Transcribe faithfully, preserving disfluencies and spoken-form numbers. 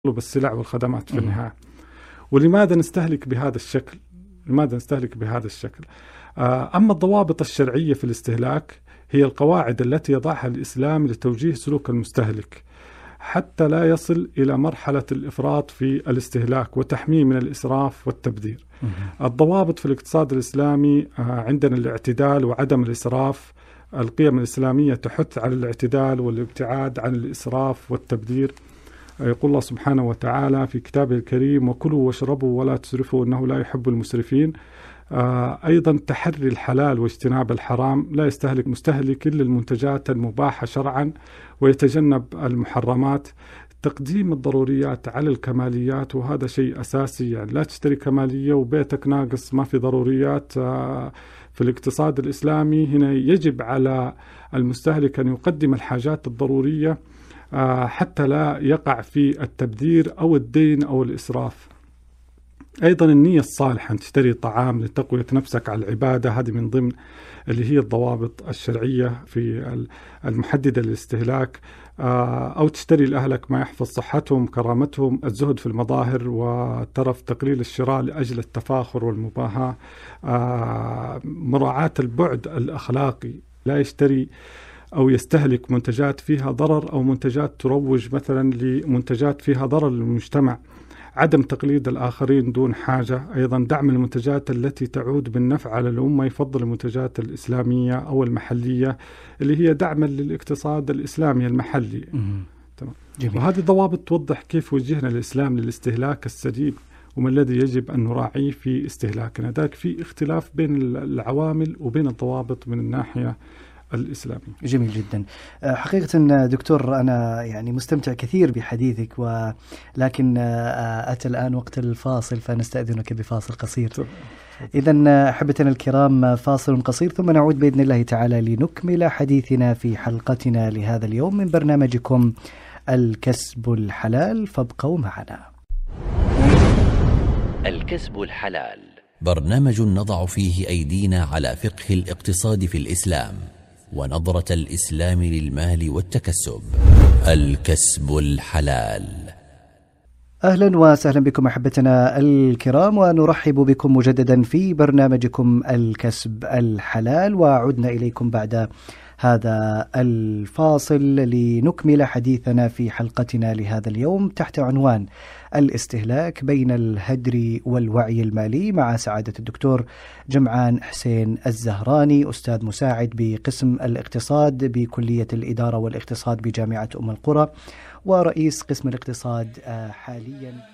بالسلع والخدمات في النهاية. ولماذا نستهلك بهذا الشكل؟ لماذا نستهلك بهذا الشكل؟ أما الضوابط الشرعية في الاستهلاك هي القواعد التي يضعها الإسلام لتوجيه سلوك المستهلك حتى لا يصل إلى مرحلة الإفراط في الاستهلاك وتحميه من الإسراف والتبذير. الضوابط في الاقتصاد الإسلامي عندنا الاعتدال وعدم الإسراف. القيم الإسلامية تحث على الاعتدال والابتعاد عن الإسراف والتبذير. يقول الله سبحانه وتعالى في كتابه الكريم: وكلوا واشربوا ولا تسرفوا إنه لا يحب المسرفين. أيضا تحري الحلال واجتناب الحرام، لا يستهلك مستهلك إلا المنتجات المباحة شرعا ويتجنب المحرمات. تقديم الضروريات على الكماليات، وهذا شيء أساسي، يعني لا تشتري كمالية وبيتك ناقص ما في ضروريات. في الاقتصاد الإسلامي هنا يجب على المستهلك أن يقدم الحاجات الضرورية حتى لا يقع في التبذير أو الدين أو الإسراف. أيضا النية الصالحة، أن تشتري طعام لتقوية نفسك على العبادة، هذه من ضمن اللي هي الضوابط الشرعية في المحددة للاستهلاك. أو تشتري لأهلك ما يحفظ صحتهم كرامتهم. الزهد في المظاهر والترف، تقليل الشراء لأجل التفاخر والمباهاة. مراعاة البعد الأخلاقي، لا يشتري أو يستهلك منتجات فيها ضرر أو منتجات تروج مثلا لمنتجات فيها ضرر للمجتمع. عدم تقليد الآخرين دون حاجة. أيضا دعم المنتجات التي تعود بالنفع على الأمة، يفضل المنتجات الإسلامية أو المحلية اللي هي دعما للاقتصاد الإسلامي المحلي. تمام. وهذه الضوابط توضح كيف وجهنا الإسلام للاستهلاك السديد وما الذي يجب أن نراعيه في استهلاكنا. ذاك في اختلاف بين العوامل وبين الضوابط من الناحية الإسلامي. جميل جدا. حقيقة دكتور أنا يعني مستمتع كثير بحديثك، ولكن أتى الآن وقت الفاصل، فنستأذنك بفاصل قصير. إذن أحبتنا الكرام، فاصل قصير ثم نعود بإذن الله تعالى لنكمل حديثنا في حلقتنا لهذا اليوم من برنامجكم الكسب الحلال، فابقوا معنا. الكسب الحلال، برنامج نضع فيه أيدينا على فقه الاقتصاد في الإسلام ونظرة الإسلام للمال والتكسب. الكسب الحلال. أهلا وسهلا بكم أحبتنا الكرام، ونرحب بكم مجددا في برنامجكم الكسب الحلال، وعدنا إليكم بعد هذا الفاصل لنكمل حديثنا في حلقتنا لهذا اليوم تحت عنوان الاستهلاك بين الهدر والوعي المالي، مع سعادة الدكتور جمعان حسين الزهراني، أستاذ مساعد بقسم الاقتصاد بكلية الإدارة والاقتصاد بجامعة أم القرى، ورئيس قسم الاقتصاد حاليا.